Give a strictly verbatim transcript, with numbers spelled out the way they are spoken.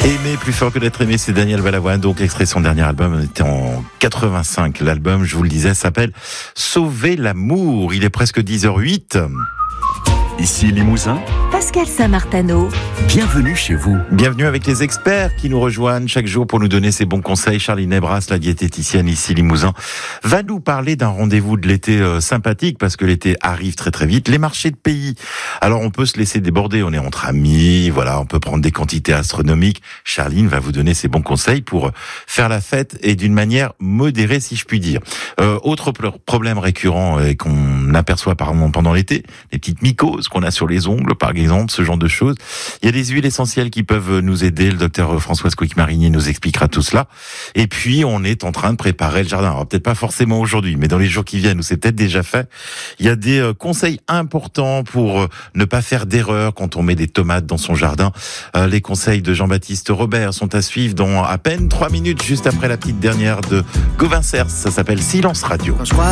Aimer plus fort que d'être aimé, c'est Daniel Balavoine. Donc l'extrait de son dernier album était en quatre-vingt-cinq. L'album, je vous le disais, s'appelle Sauver l'amour. Il est presque dix heures huit. Ici Limousin, Pascal Saint-Martano. Bienvenue chez vous. Bienvenue avec les experts qui nous rejoignent chaque jour pour nous donner ses bons conseils. Charline Ebras, la diététicienne ici Limousin, va nous parler d'un rendez-vous de l'été euh, sympathique parce que l'été arrive très très vite. Les marchés de pays. Alors on peut se laisser déborder, on est entre amis, voilà, on peut prendre des quantités astronomiques. Charline va vous donner ses bons conseils pour faire la fête et d'une manière modérée si je puis dire. Euh, autre problème récurrent euh, qu'on aperçoit apparemment pendant l'été, les petites mycoses qu'on a sur les ongles par exemple, ce genre de choses. Il y a des huiles essentielles qui peuvent nous aider. Le docteur Françoise Couic-Marigny nous expliquera tout cela. Et puis, on est en train de préparer le jardin. Alors, peut-être pas forcément aujourd'hui, mais dans les jours qui viennent, où c'est peut-être déjà fait. Il y a des conseils importants pour ne pas faire d'erreur quand on met des tomates dans son jardin. Les conseils de Jean-Baptiste Robert sont à suivre dans à peine trois minutes, juste après la petite dernière de Gauvin Cers. Ça s'appelle Silence Radio.